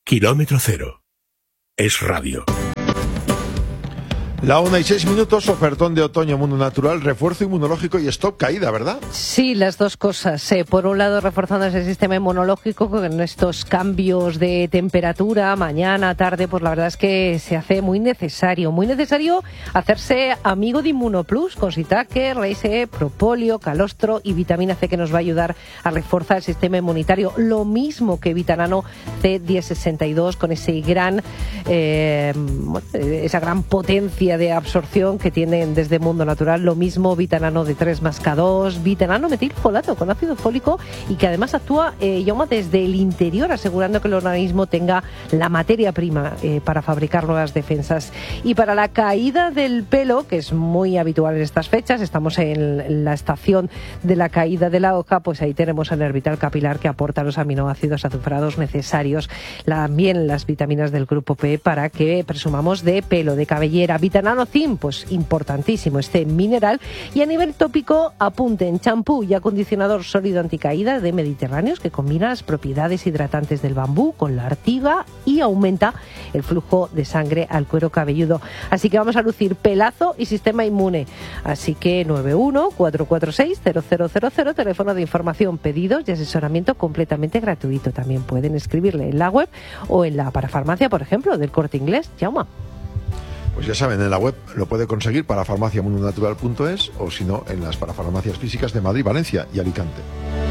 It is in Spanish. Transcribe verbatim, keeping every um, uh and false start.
Kilómetro cero. Es radio. La una y seis minutos, ofertón de otoño, Mundo Natural, refuerzo inmunológico y stop caída, ¿verdad? Sí, las dos cosas. Eh, por un lado, reforzando ese sistema inmunológico con estos cambios de temperatura, mañana, tarde, pues la verdad es que se hace muy necesario. Muy necesario hacerse amigo de Inmunoplus con Sitaque, Reise, Propolio, Calostro y vitamina C, que nos va a ayudar a reforzar el sistema inmunitario. Lo mismo que Vitanano C diez sesenta y dos con ese gran, eh, esa gran potencia de absorción que tienen desde Mundo Natural. Lo mismo Vitanano D tres más K dos, Vitanano metilfolato con ácido fólico, y que además actúa eh, Jaume, desde el interior, asegurando que el organismo tenga la materia prima eh, para fabricar nuevas defensas. Y para la caída del pelo, que es muy habitual en estas fechas, estamos en la estación de la caída de la hoja, pues ahí tenemos el Nervital Capilar, que aporta los aminoácidos azufrados necesarios, también las vitaminas del grupo P, para que presumamos de pelo, de cabellera. Vitanano-Zinc, pues importantísimo este mineral. Y a nivel tópico, apunten champú y acondicionador sólido anticaída de Mediterráneos, que combina las propiedades hidratantes del bambú con la ortiga y aumenta el flujo de sangre al cuero cabelludo. Así que vamos a lucir pelazo y sistema inmune. Así que nueve uno cuatro cuatro seis cero cero cero cero, teléfono de información, pedidos y asesoramiento completamente gratuito. También pueden escribirle en la web o en la parafarmacia, por ejemplo, del Corte Inglés. Jaume. Pues ya saben, en la web lo puede conseguir para farmacia mundo natural punto es, o si no, en las parafarmacias físicas de Madrid, Valencia y Alicante.